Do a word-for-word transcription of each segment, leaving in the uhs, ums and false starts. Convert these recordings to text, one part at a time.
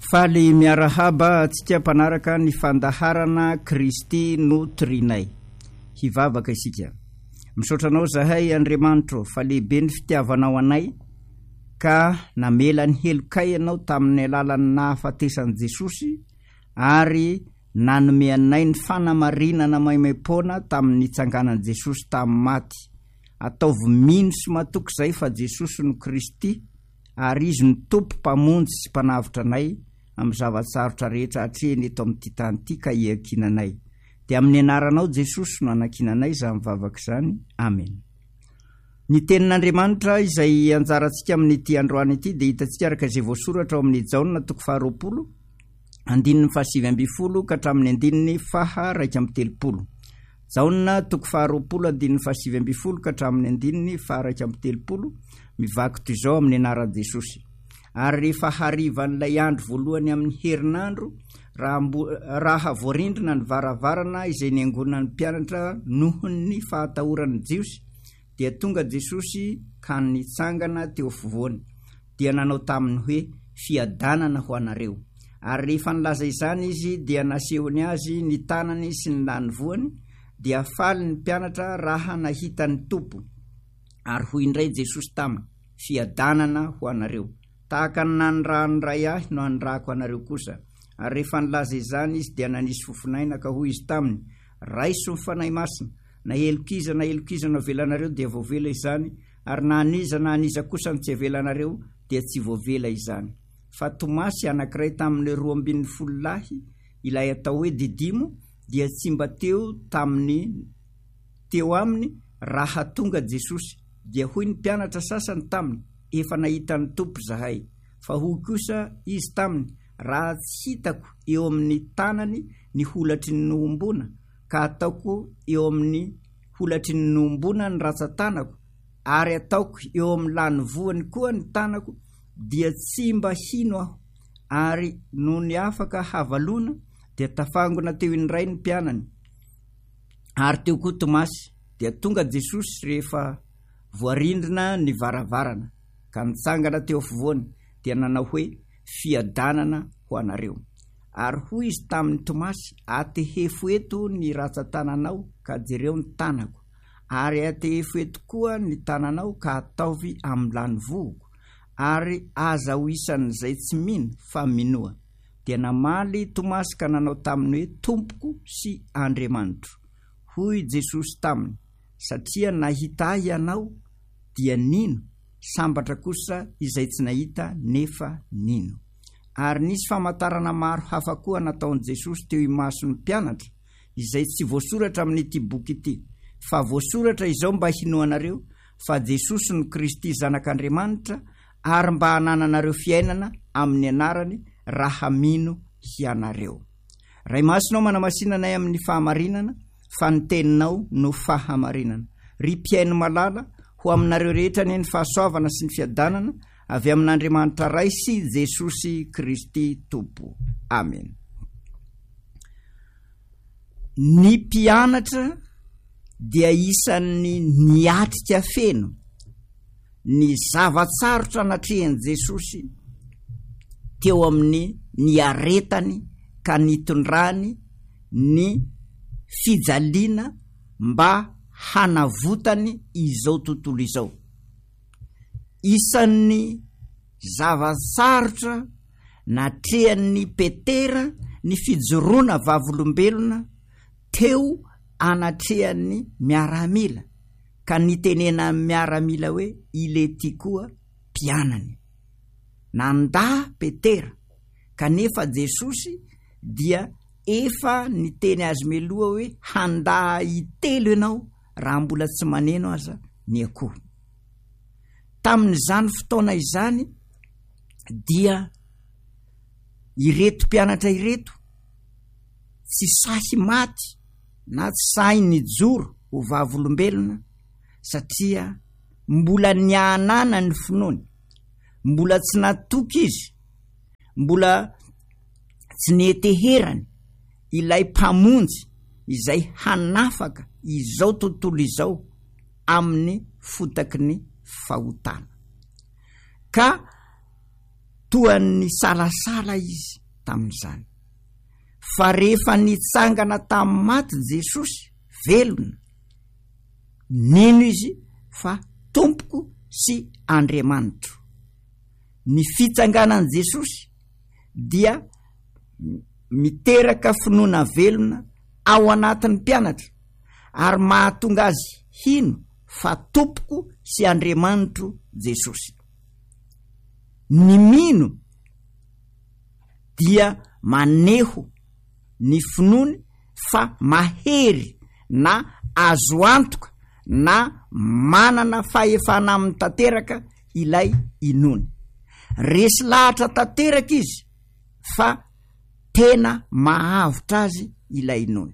Faly miarahaba antsika mpanaraka ny fandaharana Kristy no trinay. Hivavaka isika. Misaotranao zahay Andriamanitro fa lehibe ny fitiavanao anay ka namela ny helokay anao tamin'ny alalan'ny nahafatesan'i Jesosy ary nanome anay ny fanamarinana maimaim-poana tamin'ny tsanganan'i Jesosy tamin'ny maty. Ataovy mino sy matoky zay fa Jesosy no Kristy ary izy ny tompo mpamonjy sy mpanavitra anay amin'ny zavatsarotra rehetra hatreny eto amin'ity tany ity ka hiankinanay. Dia amin'ny anaranao Jesosy no anakinanay izany mivavaka izany. Amen. Ny tenin'Andriamanitra izay anjarantsika amin'ity androany ity dia hitantsika araka izay voasoratra ao amin'ny Jaona toko faharoapolo andininy fahasivy ambin'ny folo ka hatramin'ny andininy faha raika amby telopolo. Jaona toko faharoapolo andininy fahasivy ambin'ny folo ka hatramin'ny andininy faha raika amby telopolo. Mivaky toy izao amin'ny anaran'i Jesosy. Ary rehefa harivan'ilay andro voalohany amin'ny herinandro, raha, mbo, raha voarindrina ny varavarana izay niangonana ny mpianatra noho ny fahatahoran'ny Jiosy, dia tonga Jesosy ka nitsangana teo afovoany, dia nanao taminy hoe fiadanana ho anareo. Ary rehefa nilaza izany izy dia nasehony azy ny tanany sy ny lany voany, dia faly ny mpianatra raha nahita ny tompo. Ary hoy indray Jesosy taminy, fiadanana ho anareo. Tahaka ny nanirahany ray ahy no anirahako anareo kosa. Ary rehefa nilaza izany izy dia nanisy fofinaina ka hoy izy taminy, raiso ny fanahy masina, na helokiza na helokiza no avelanareo dia voavela izany, ary na aniza na aniza kosa no tsy avelanareo dia tsy voavela izany. Fa Tomasy anankiray tamin'ny roa ambin'ny folo lahy, ilay atao hoe Didimo, dia tsy mba teo tamin'ny teo aminy raha tonga Jesosy. Dia hoy ny mpianatra sasany taminy, efa nahita ny tompo zahay. Fa hoy kosa izy taminy, raha tsy hitako eo amin'ny tanany ny holatry ny nohombona, ka ataoko eo amin'ny holatry ny nohombona ny ratsan-tanako, ary ataoko eo amin'ny lany voany koa ny tanako, dia tsy mba hino aho. Ary no ny afaka havalona, dia tafangona teo indray ny mpianany. Ary teo koa Tomasy, dia tonga Jesosy rehefa voarindrina ny varavarana, ka nitsangana teo afovoany, dia nanao hoe fiadanana ho anareo. Ary hoy izy tamin'ny Tomasy, atehefo eto ny ratsan-tananao ka jereo ny tanako, ary atehefo eto koa ny tananao ka ataovy amin'ny lany voako, ary aza ho isan'izay tsy mino fa minoa. Dia namaly Tomasy ka nanao taminy hoe tompoko sy Andriamanitro. Hoy Jesosy taminy, satria nahita ianao dia nino, sambatra kosa izay tsy nahita nefa nino. Ary nisy famantarana maro hafa koa nataon'i Jesosy teo imason'ny mpianatra, izay tsy voasoratra amin'ity boky ity, fa voasoratra izao mba hinoanareo fa Jesosy no Kristy zanak'Andriamanitra, ary mba hanananareo fiainana amin'ny anarany raha mino hianareo. Ray masinao manamasinanay amin'ny fahamarinana, fa ny teninao no fahamarinana. Ry mpiaino malala ho aminareo rehetra ny ny fahasoavana sy ny fiadanana avy amin'Andriamanitra ray sy Jesosy Kristy Tompo. Amen. Ny mpianatra dia isan'ny niatrika feno ny zavatsarotra natrehan'i Jesosy teo amin'ny niaretany ka nitondrany ny fijaliana mba hanavotany izao tontolo izao. Isan'ny zavatsarotra natrehan'ny Petera ny fijoroana vavolombelona teo anatrehan'ny miaramila, ka nitenena miaramila hoe ilety koa mpianany. Nanda Petera, kanefa Jesosy dia efa niteny azy meloha hoe handa itelo ianao raha mbola tsy maneno aza ny akoho. Tamin'izany fotoana izany dia ireto mpianatra ireto tsy sahy maty na tsy sahy nijoro ho vavolombelona, satria mbola nianana ny finoany, mbola tsy natoky izy, mbola tsy neteherany ilay mpamonjy izay hanafaka izao tontolo izao amin'ny fotaky ny fahotana. Ka toa ny salasala izy tamin'izany. Fa rehefa nitsangana tamin'ny maty Jesosy velona, nino izy fa Tompoko sy Andriamanitro. Ny fitsanganan Jesosy dia miteraka finoana velona ao anatin'ny mpianatra, ary mahatonga azy hino fa Tompoko sy Andriamanitro Jesosy. Ny mino dia maneho ny finoany fa mahery na azo antoka na manana fahefana amin'ny tanteraka ilay inony. Resy lahatra tanteraka izy fa tena mahavitra azy ilay inony.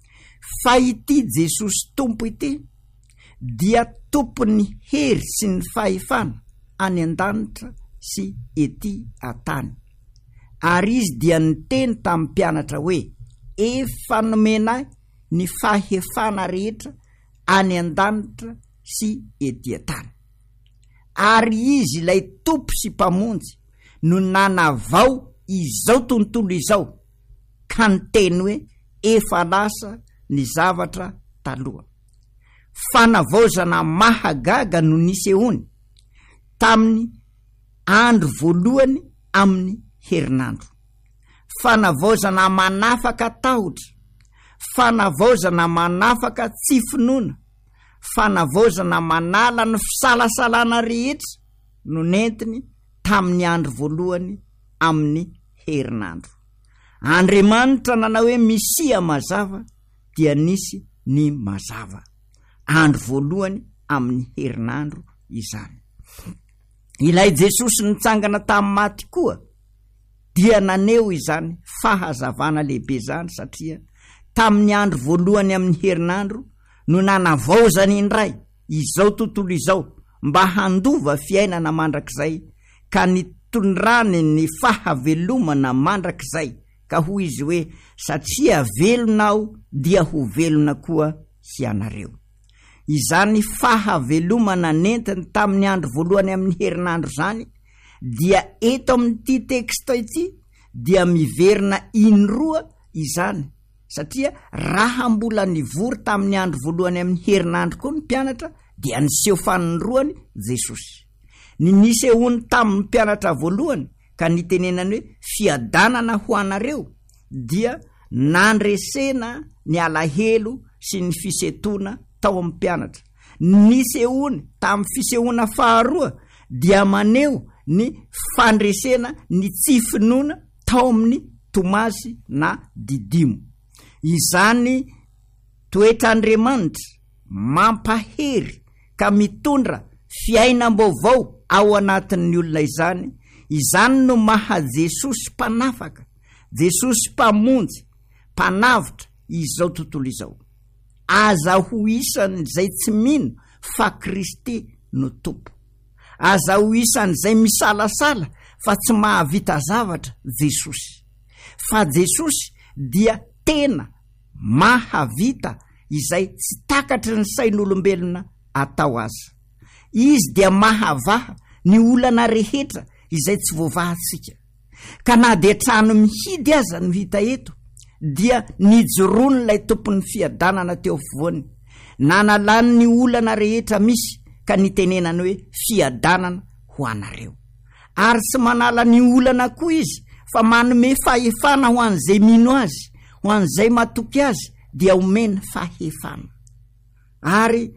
Fa ity Jesosy Tompo ity dia tompony hery sy ny fahefana any an-danitra sy ety an-tany. Ary izy dia niteny tamin'ny mpianatra hoe efa nomena ny fahefana rehetra any an-danitra sy ety an-tany. Ary izy ilay Tompo sy mpamonjy no nanavao izao tontolo izao, ka niteny hoe efa lasa ny zavatra taloha. Fanavaozana mahagaga no nisehony tamin'ny andro voalohany amin'ny herinandro. Fanavaozana manafaka tahotra, fanavaozana manafaka tsy finoana, fanavaozana manala ny fisalasalana rehetra no nentiny tamin'ny andro voalohany amin'ny herinandro. Andriamanitra nanao hoe Mesia mazava dia nisy ny mazava. Andro voalohany amin'ny herinandro izany. Ilay Jesosy nitsangana tamin'ny maty koa dia naneho izany fahazavana lehibe zany, satria tamin'ny andro voalohany amin'ny herinandro no nanavaozany indray izao tontolo izao mba handova fiainana mandrakizay, ka nitondrany ny fahavelomana mandrakizay, ka hoy izy hoe satria velona aho dia ho velona koa ianareo. Izany fahavelomana nentiny tamin'ny andro voalohany amin'ny herinandro zany dia eto amin'ity teksta ity dia miverina indroa izany, satria raha mbola nivory tamin'ny andro voalohany amin'ny herinandro koa ny mpianatra dia niseho fanondroany Jesosy. Ny nisehony tamin'ny mpianatra voalohany ka nitenenany hoe fiadanana ho anareo dia nandresena ny alahelo sy ny fisetona tao amin'ny mpianatra. Nisehony tamin'ny fisehoana faharoa dia maneho ny fandresena ny tsy finoana tao amin'ny Tomasy na Didimo. Izany toetr'Andriamanitra mampahery ka mitondra fiainam-baovao ao anatin'ny olona izany. Izany no maha Jesosy mpanafaka, Jesosy mpamonjy, mpanavitra izao tontolo izao. Aza ho isan'izay tsy mino fa Kristy no Tompo. Aza ho isan'izay misalasala fa tsy mahavita zavatra Jesosy. Fa Jesosy dia tena mahavita izay tsy takatry ny sain'olombelona atao aza. Izy dia mahavaha ny olana rehetra izay tsy voavahantsika. Ka na dia trano mihidy aza no hita eto dia nijoroany ilay tompon'ny fiadanana teo afovoany, nanalany ny olana rehetra misy ka nitenenany hoe fiadanana ho anareo. Ary tsy manala ny olana koa izy fa manome fahefana ho an'izay mino azy, ho an'izay matoky azy dia omena fahefana. Ary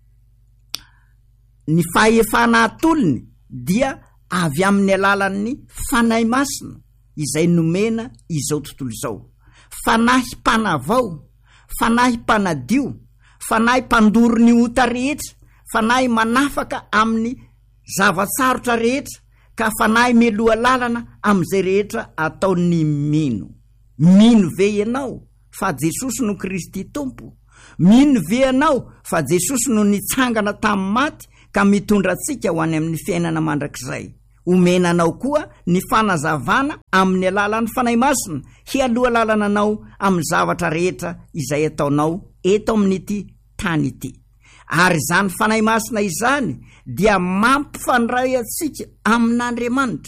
ny fahefana atolony dia avy amin'ny alalan'ny fanahy masina izay nomena izao tontolo izao. Fanahy mpanavao, fanahy mpanadio, fanahy mpandoro ny ota rehetra, fanahy manafaka amin'ny zavatsarotra rehetra, ka fanahy meloa lalana amin'izay rehetra ataony mino. Mino ve ianao fa Jesosy no Kristy Tompo? Mino ve ianao fa Jesosy no nitsangana tamin'ny maty ka mitondra antsika ho any amin'ny fiainana mandrakizay? Omenanao koa ny fanazavana amin'ny alalan'ny fanahy masina hialoha lalana anao amin'ny zavatra rehetra izay ataonao eto amin'ity tany ity. Ary izany fanahy masina izany dia mampifandray antsika amin'Andriamanitra,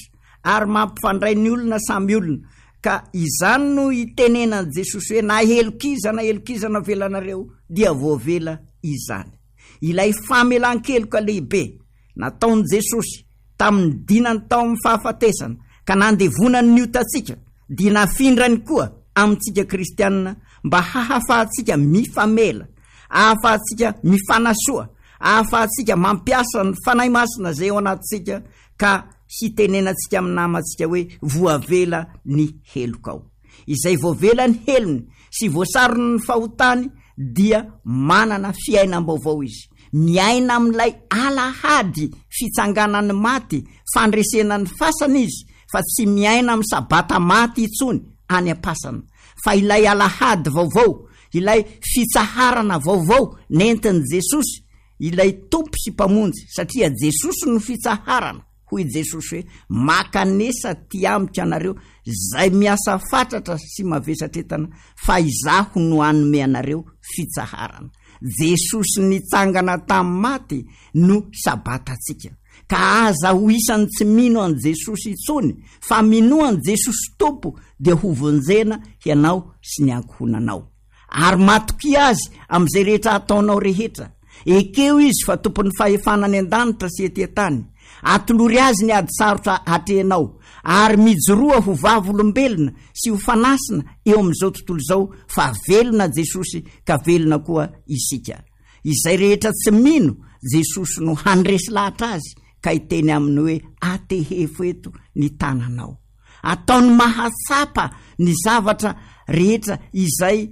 ary mampifandray ny olona samy olona. Ka izany no itenenan'i Jesosy hoe na helokiza na helokiza na velanareo dia voavela izany. Ilay famelan-keloka lehibe nataon'i Jesosy tamin'ny dinany tao amin'ny fahafatesana ka nandevonany ny otatsika dia nafindrany koa amintsika kristianina mba hahafahantsika mifamela, hahafahantsika mifanasoa, hahafahantsika mampiasa ny fanahy masina zay ao anatintsika ka hitenenantsika amin'ny namantsika hoe voavela ny heloka ao. Izay voavela ny helony sy voasarony ny fahotany dia manana fiainam-baovao izy. Miaina amin'ilay alahady fitsanganany maty, fandresenany fasana izy, fa tsy miaina amin'ny sabata maty itsony any am-pasana. Fa ilay alahady vaovao, ilay fitsaharana vaovao nentin'i Jesosy, ilay tompo sy mpamonjy, satria Jesosy no fitsaharana. Hoy Jesosy hoe makanesa ty amiko anareo zay miasa fatratra sy mavesatretana, fa izaho no anome anareo fitsaharana. Jesosy nitsangana tamin'ny maty no sabatatsika. Ka aza ho isany tsy mino an Jesosy itsony, fa mino an Jesosy tompo dia ho vonjena hianao sy ny ankohonanao. Ary matoky azy amin'izay rehetra ataonao rehetra. Ekeo izy fa tompon'ny fahefana any an-danitra sy ety an-tany. Atolory azy ny ady sarotra hatrenao, ary mijoroa ho vavolombelona sy ho fanasina eo amin'izao tontolo izao, fa velona Jesosy ka velona koa isika. Izay rehetra tsy mino, Jesosy no handresy lahatra azy ka hiteny aminy hoe atehefo eto ny tananao. Ataony mahatsapa ny zavatra rehetra izay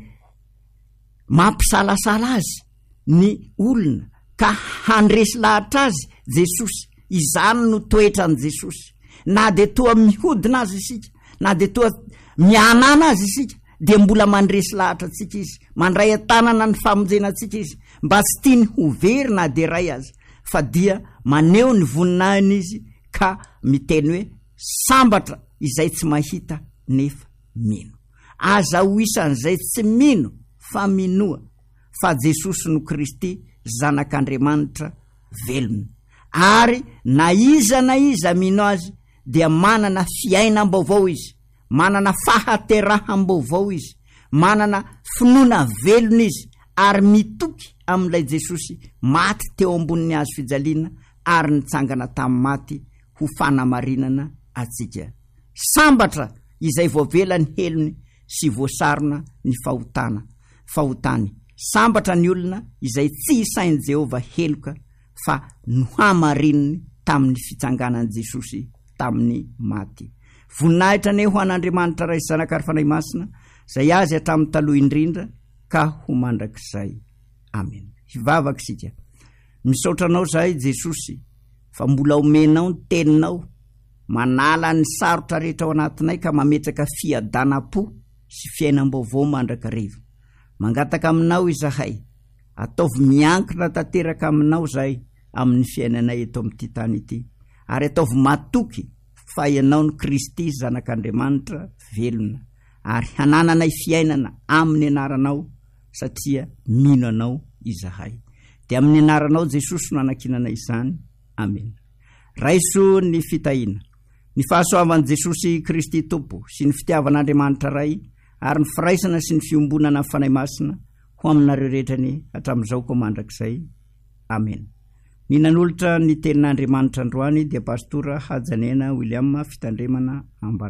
mampisalasala azy ny olona ka handresy lahatra azy Jesosy. Izany no toetran'i Jesosy. Na de toa mihodina azy isika, na de toa mianana azy isika, de mbola mandresy lahatra atsika izy, mandray atanana ny famonjena atsika izy, mba tsy tiany ho very na de ray azy, fa dia maneho ny voninahiny izy ka miteny hoe sambatra izay tsy mahita nefa mino. Aza ho isan'izay tsy mino fa minoa fa Jesosy no Kristy zanak'Andriamanitra velona. Ary na iza na iza mino azy dia manana fiainam-baovao izy, manana fahateraham-baovao izy, manana finoana velona izy, ary mitoky amin'ilay Jesosy maty teo ambonin'ny hazo fijaliana ary nitsangana tamin'ny maty ho fanamarinana atsika. Sambatra izay voavela ny helony sy voasarona ny fahotana fahotany. Sambatra ny olona izay tsy isain'i Jehovah heloka, fa no hamarininy tamin'ny fitsanganan'i Jesosy tamin'ny maty. Voninahitra ne ho an'Andriamanitra ray zanakary fanahy masina, zay azy hatramin'ny taloha indrindra ka ho mandrakizay. Amen. Hivavaka sika. Misaotranao zahay Jesosy, fa mbola omenao ny teninao, manala ny sarotra rehetra ao anatinay ka mametraka fiadanam-po sy fiainam-baovao mandrakariva. Mangataka aminao izahay, ataovy miankina tanteraka aminao zahay amin'ny fiainanay eto amin'ity tany ity, ary ataovy matoky fa ianao ny Kristy zanak'Andriamanitra velona, ary hanananay fiainana amin'ny anaranao satria mino anao izahay. Dia amin'ny anaranao Jesosy no anakinanay izany. Amen. Raiso ny fitahina, ny fahasoavan'i Jesosy Kristy Tompo sy ny fitiavan'Andriamanitra ray, ary ny firaisana sy ny fiombonana fanahy masina ho aminareo rehetra ny hatramin'izao koa mandrakizay. Amen. Ny nanolotra ny tenin'Andriamanitra androany dia pastora Hajanena William, fitandremana Ambara.